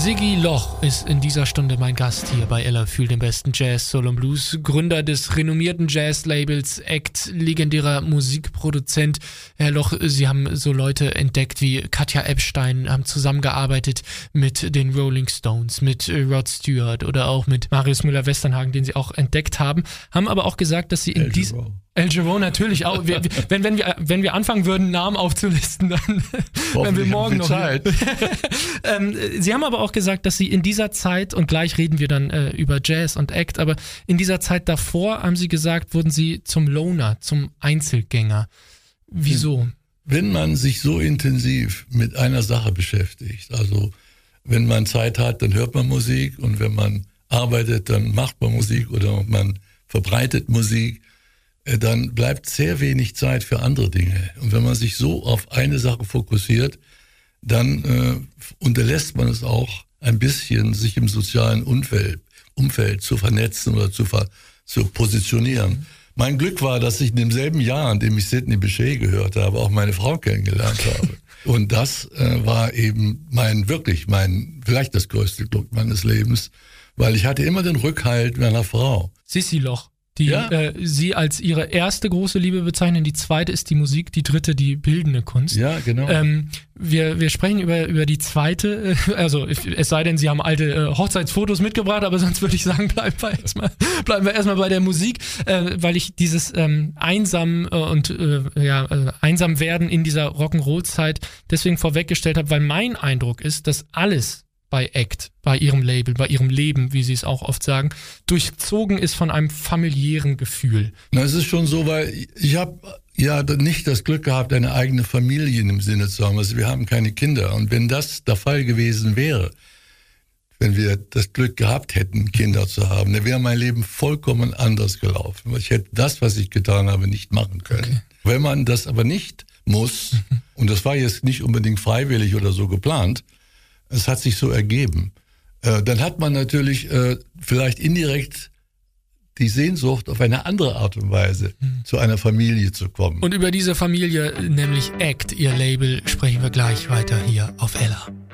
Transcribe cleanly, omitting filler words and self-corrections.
Siggi Loch ist in dieser Stunde mein Gast hier bei Ella für den besten Jazz, Soul und Blues. Gründer des renommierten Jazz-Labels ACT, legendärer Musikproduzent. Herr Loch, Sie haben so Leute entdeckt wie Katja Epstein, haben zusammengearbeitet mit den Rolling Stones, mit Rod Stewart oder auch mit Marius Müller-Westernhagen, den Sie auch entdeckt haben. Haben aber auch gesagt, dass Sie in diesem... El Jarreau natürlich auch. Wenn wir anfangen würden, Namen aufzulisten, dann wenn wir morgen noch Zeit. Sie haben aber auch gesagt, dass Sie in dieser Zeit, und gleich reden wir dann über Jazz und Act, aber in dieser Zeit davor, haben Sie gesagt, wurden Sie zum Loner, zum Einzelgänger. Wieso? Wenn man sich so intensiv mit einer Sache beschäftigt, also wenn man Zeit hat, dann hört man Musik, und wenn man arbeitet, dann macht man Musik oder man verbreitet Musik, dann bleibt sehr wenig Zeit für andere Dinge. Und wenn man sich so auf eine Sache fokussiert, dann unterlässt man es auch ein bisschen, sich im sozialen Umfeld zu vernetzen oder zu positionieren. Mein Glück war, dass ich in demselben Jahr, in dem ich Sidney Bechet gehört habe, auch meine Frau kennengelernt habe. Und das war eben vielleicht das größte Glück meines Lebens, weil ich hatte immer den Rückhalt meiner Frau. Sissi Loch. Die Sie als Ihre erste große Liebe bezeichnen, die zweite ist die Musik, die dritte die bildende Kunst. Ja, genau. Wir sprechen über die zweite, also es sei denn, Sie haben alte Hochzeitsfotos mitgebracht, aber sonst würde ich sagen, bleiben wir erstmal bei der Musik, weil ich dieses einsam werden in dieser Rock'n'Roll-Zeit deswegen vorweggestellt habe, weil mein Eindruck ist, dass alles bei ACT, bei Ihrem Label, bei Ihrem Leben, wie Sie es auch oft sagen, durchzogen ist von einem familiären Gefühl. Na, es ist schon so, weil ich habe ja nicht das Glück gehabt, eine eigene Familie im Sinne zu haben. Also wir haben keine Kinder. Und wenn das der Fall gewesen wäre, wenn wir das Glück gehabt hätten, Kinder zu haben, dann wäre mein Leben vollkommen anders gelaufen. Ich hätte das, was ich getan habe, nicht machen können. Okay. Wenn man das aber nicht muss, und das war jetzt nicht unbedingt freiwillig oder so geplant, es hat sich so ergeben. Dann hat man natürlich vielleicht indirekt die Sehnsucht, auf eine andere Art und Weise zu einer Familie zu kommen. Und über diese Familie, nämlich ACT, Ihr Label, sprechen wir gleich weiter hier auf Ella.